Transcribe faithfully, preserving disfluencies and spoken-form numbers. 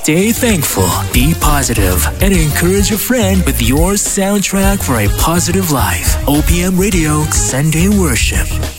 Stay thankful, be positive, and encourage a friend with your soundtrack for a positive life. O P M Radio Sunday Worship.